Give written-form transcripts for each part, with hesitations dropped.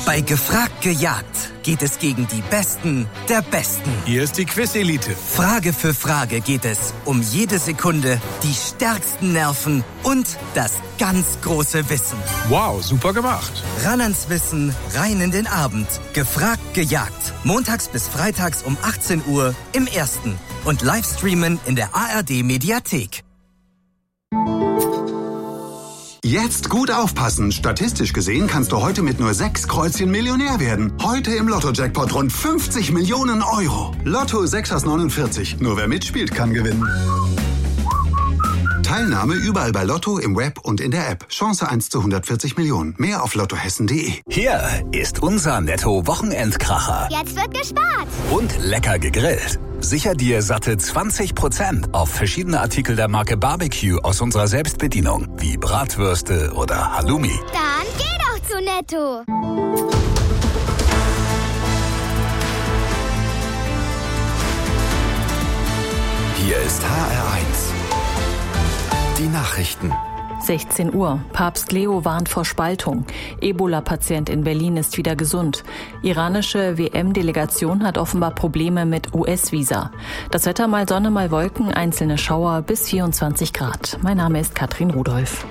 Bei Gefragt gejagt geht es gegen die Besten der Besten. Hier ist die Quiz-Elite. Frage für Frage geht es um jede Sekunde, die stärksten Nerven und das ganz große Wissen. Wow, super gemacht. Ran ans Wissen, rein in den Abend. Gefragt gejagt. Montags bis freitags um 18 Uhr im Ersten. Und Livestreamen in der ARD-Mediathek. Jetzt gut aufpassen. Statistisch gesehen kannst du heute mit nur 6 Kreuzchen Millionär werden. Heute im Lotto-Jackpot rund 50 Millionen Euro. Lotto 6 aus 49. Nur wer mitspielt, kann gewinnen. Teilnahme überall bei Lotto, im Web und in der App. Chance 1 zu 140 Millionen. Mehr auf lottohessen.de. Hier ist unser Netto-Wochenendkracher. Jetzt wird gespart. Und lecker gegrillt. Sicher dir satte 20% auf verschiedene Artikel der Marke Barbecue aus unserer Selbstbedienung, wie Bratwürste oder Halloumi. Dann geh doch zu Netto. Hier ist HR1. Die Nachrichten. 16 Uhr. Papst Leo warnt vor Spaltung. Ebola-Patient in Berlin ist wieder gesund. Iranische WM-Delegation hat offenbar Probleme mit US-Visa. Das Wetter mal Sonne, mal Wolken, einzelne Schauer bis 24 Grad. Mein Name ist Katrin Rudolph.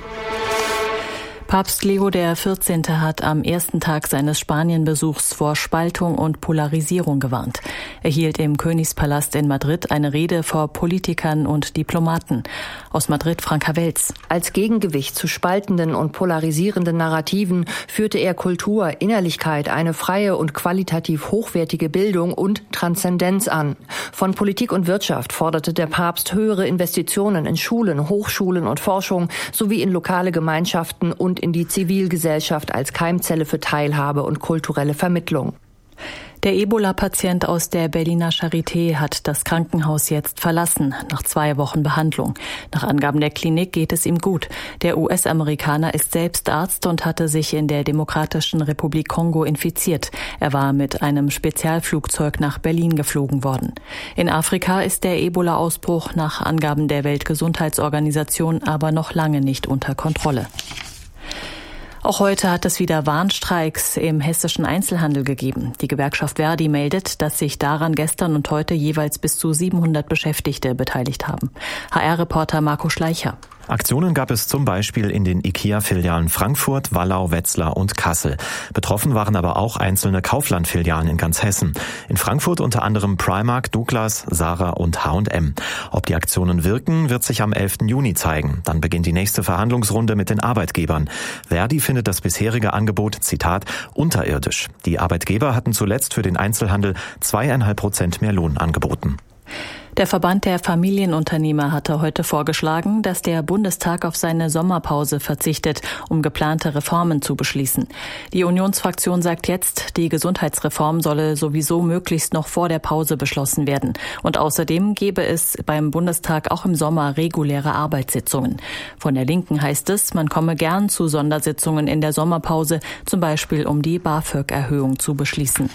Papst Leo XIV. Hat am ersten Tag seines Spanienbesuchs vor Spaltung und Polarisierung gewarnt. Er hielt im Königspalast in Madrid eine Rede vor Politikern und Diplomaten. Aus Madrid Franka Welz. Als Gegengewicht zu spaltenden und polarisierenden Narrativen führte er Kultur, Innerlichkeit, eine freie und qualitativ hochwertige Bildung und Transzendenz an. Von Politik und Wirtschaft forderte der Papst höhere Investitionen in Schulen, Hochschulen und Forschung sowie in lokale Gemeinschaften und in die Zivilgesellschaft als Keimzelle für Teilhabe und kulturelle Vermittlung. Der Ebola-Patient aus der Berliner Charité hat das Krankenhaus jetzt verlassen, nach 2 Wochen Behandlung. Nach Angaben der Klinik geht es ihm gut. Der US-Amerikaner ist selbst Arzt und hatte sich in der Demokratischen Republik Kongo infiziert. Er war mit einem Spezialflugzeug nach Berlin geflogen worden. In Afrika ist der Ebola-Ausbruch nach Angaben der Weltgesundheitsorganisation aber noch lange nicht unter Kontrolle. Auch heute hat es wieder Warnstreiks im hessischen Einzelhandel gegeben. Die Gewerkschaft Verdi meldet, dass sich daran gestern und heute jeweils bis zu 700 Beschäftigte beteiligt haben. HR-Reporter Marco Schleicher. Aktionen gab es zum Beispiel in den IKEA-Filialen Frankfurt, Wallau, Wetzlar und Kassel. Betroffen waren aber auch einzelne Kaufland-Filialen in ganz Hessen. In Frankfurt unter anderem Primark, Douglas, Zara und H&M. Ob die Aktionen wirken, wird sich am 11. Juni zeigen. Dann beginnt die nächste Verhandlungsrunde mit den Arbeitgebern. Verdi findet das bisherige Angebot, Zitat, unterirdisch. Die Arbeitgeber hatten zuletzt für den Einzelhandel 2,5% mehr Lohn angeboten. Der Verband der Familienunternehmer hatte heute vorgeschlagen, dass der Bundestag auf seine Sommerpause verzichtet, um geplante Reformen zu beschließen. Die Unionsfraktion sagt jetzt, die Gesundheitsreform solle sowieso möglichst noch vor der Pause beschlossen werden. Und außerdem gebe es beim Bundestag auch im Sommer reguläre Arbeitssitzungen. Von der Linken heißt es, man komme gern zu Sondersitzungen in der Sommerpause, zum Beispiel um die BAföG-Erhöhung zu beschließen.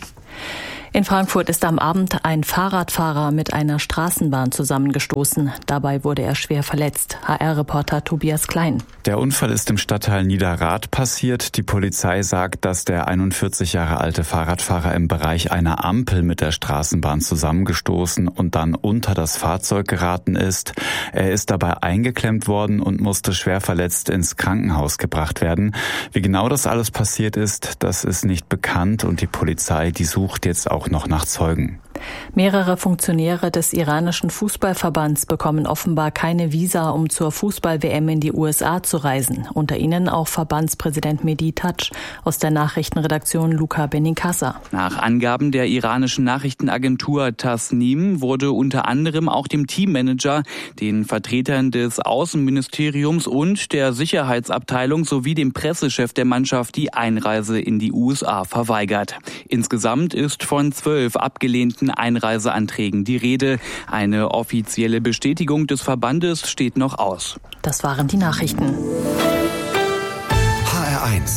In Frankfurt ist am Abend ein Fahrradfahrer mit einer Straßenbahn zusammengestoßen. Dabei wurde er schwer verletzt. HR-Reporter Tobias Klein. Der Unfall ist im Stadtteil Niederrad passiert. Die Polizei sagt, dass der 41 Jahre alte Fahrradfahrer im Bereich einer Ampel mit der Straßenbahn zusammengestoßen und dann unter das Fahrzeug geraten ist. Er ist dabei eingeklemmt worden und musste schwer verletzt ins Krankenhaus gebracht werden. Wie genau das alles passiert ist, das ist nicht bekannt und die Polizei, die sucht jetzt auch noch nach Zeugen. Mehrere Funktionäre des iranischen Fußballverbands bekommen offenbar keine Visa, um zur Fußball-WM in die USA zu reisen. Unter ihnen auch Verbandspräsident Mehdi Tadsch. Aus der Nachrichtenredaktion Luca Benincasa. Nach Angaben der iranischen Nachrichtenagentur Tasnim wurde unter anderem auch dem Teammanager, den Vertretern des Außenministeriums und der Sicherheitsabteilung sowie dem Pressechef der Mannschaft die Einreise in die USA verweigert. Insgesamt ist von 12 abgelehnten Einreiseanträgen die Rede. Eine offizielle Bestätigung des Verbandes steht noch aus. Das waren die Nachrichten. HR1,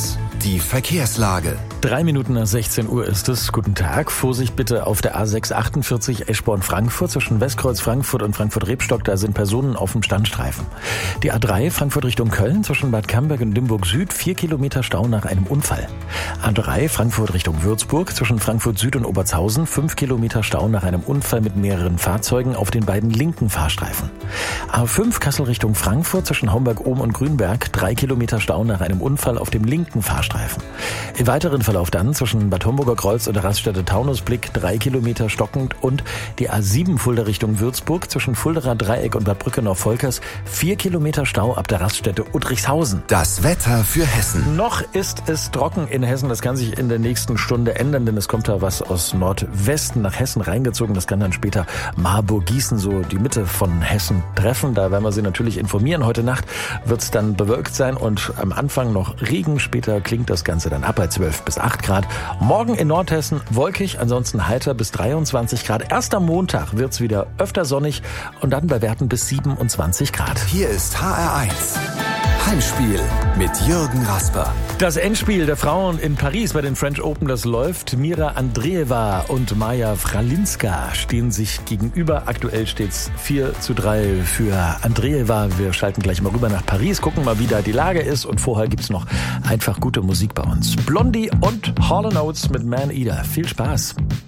Die Verkehrslage. 3 Minuten nach 16 Uhr ist es. Guten Tag. Vorsicht bitte auf der A6 48 Eschborn-Frankfurt zwischen Westkreuz Frankfurt und Frankfurt-Rebstock. Da sind Personen auf dem Standstreifen. Die A3 Frankfurt Richtung Köln zwischen Bad Camberg und Limburg Süd. 4 Kilometer Stau nach einem Unfall. A3 Frankfurt Richtung Würzburg zwischen Frankfurt Süd und Oberzhausen. 5 Kilometer Stau nach einem Unfall mit mehreren Fahrzeugen auf den beiden linken Fahrstreifen. A5 Kassel Richtung Frankfurt zwischen Homberg-Ohm und Grünberg. 3 Kilometer Stau nach einem Unfall auf dem linken Fahrstreifen. Im weiteren Verlauf dann zwischen Bad Homburger Kreuz und der Raststätte Taunusblick 3 Kilometer stockend und die A7 Fulda Richtung Würzburg zwischen Fulderer Dreieck und Bad Brückenau-Volkers 4 Kilometer Stau ab der Raststätte Uttrichshausen. Das Wetter für Hessen. Noch ist es trocken in Hessen. Das kann sich in der nächsten Stunde ändern, denn es kommt da was aus Nordwesten nach Hessen reingezogen. Das kann dann später Marburg-Gießen, so die Mitte von Hessen, treffen. Da werden wir Sie natürlich informieren. Heute Nacht wird es dann bewölkt sein und am Anfang noch Regen. Später klingt das Ganze dann ab bei 12 bis 8 Grad. Morgen in Nordhessen wolkig, ansonsten heiter bis 23 Grad. Erst am Montag wird es wieder öfter sonnig und dann bei Werten bis 27 Grad. Hier ist HR1. Heimspiel mit Jürgen Rasper. Das Endspiel der Frauen in Paris bei den French Open, das läuft. Mira Andreeva und Maja Fralinska stehen sich gegenüber. Aktuell steht's 4:3 für Andreeva. Wir schalten gleich mal rüber nach Paris, gucken mal, wie da die Lage ist. Und vorher gibt's noch einfach gute Musik bei uns. Blondie und Hall & Oates mit Man Eater. Viel Spaß.